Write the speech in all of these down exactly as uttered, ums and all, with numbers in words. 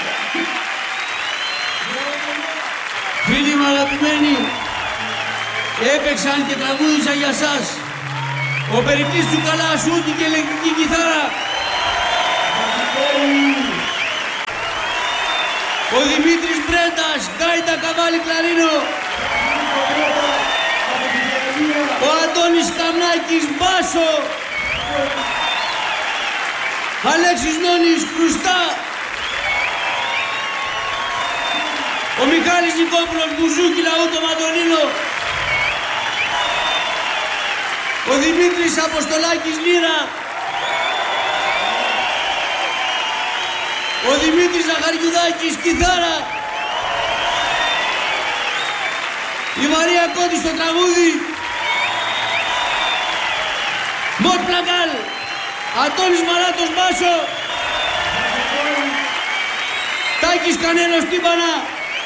Φίλοι μου αγαπημένοι, έπαιξαν και τραγούδισαν για σας ο Περικλής του Καλάσουτη και ηλεκτρική κιθάρα, ο Δημήτρης Μπρέντας, γκάιτα, καβάλι, κλαρίνο, ο Αντώνης Καμνάκης, μπάσο, Αλέξης Νόνης, κρουστά, ο Μιχάλης Νικόπουλος, μπουζούκι, λαού, το μαντολίνο, ο Δημήτρης Αποστολάκης, λύρα, ο Δημήτρης Ζαχαριουδάκης, κιθάρα, η Μαρία Κώτη στο τραγούδι, Μορ Πλακάλ, Αντώνης Μαράτος, μπάσο, Τάκης Κανέλος, τύμπανα,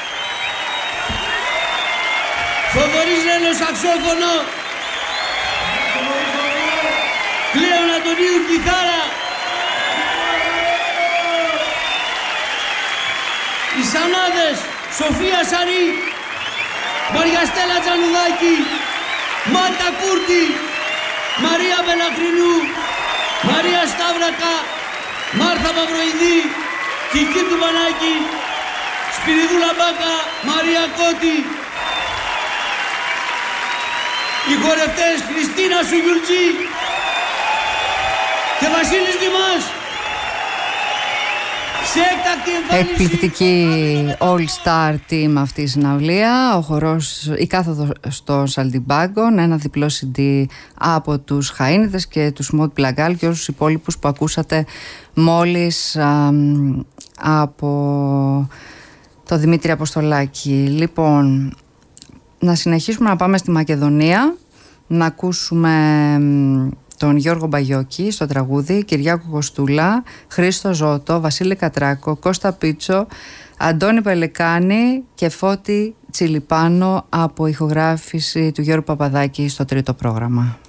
Θοδωρής Ρέλος, σαξόφωνο, Κλέον Αντωνίου, κιθάρα, οι Σανάδες, Σοφία Σαρή, Μαριαστέλα Τζανουδάκη, Μάρτα Κούρτη, Μαρία Μπελαχρινού, Μαρία Σταύρακα, Μάρθα Παυροειδή, Κική του Πανάκη, Σπυριδούλα Μπάκα, Μαρία Κώτη, οι χορευτές Χριστίνα Σουγιουλτζή και Βασίλης Δημάς. Εκπληκτική all-star team αυτή η συναυλία. Ο χορός, η κάθοδος στο Σαλτιμπάγκον, ένα διπλό σι ντι από τους Χαΐνιδες και τους Μοντ Πλαγκάλ και όλους τους υπόλοιπους που ακούσατε μόλις α, από το Δημήτρη Αποστολάκη. Λοιπόν, να συνεχίσουμε να πάμε στη Μακεδονία, να ακούσουμε τον Γιώργο Μπαγιώκη στο τραγούδι, Κυριάκο Κοστούλα, Χρήστο Ζώτο, Βασίλη Κατράκο, Κώστα Πίτσο, Αντώνη Πελεκάνη και Φώτη Τσιλιπάνο από ηχογράφηση του Γιώργου Παπαδάκη στο τρίτο πρόγραμμα.